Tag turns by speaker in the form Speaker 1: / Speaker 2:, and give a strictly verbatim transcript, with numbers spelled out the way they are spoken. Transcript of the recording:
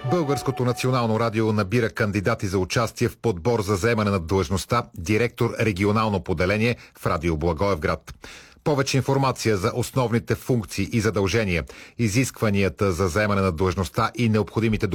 Speaker 1: Българското национално радио набира кандидати за участие в подбор за заемане на длъжността директор регионално поделение в Радио Благоевград. Повече информация за основните функции и задължения, изискванията за заемане на длъжността и необходимите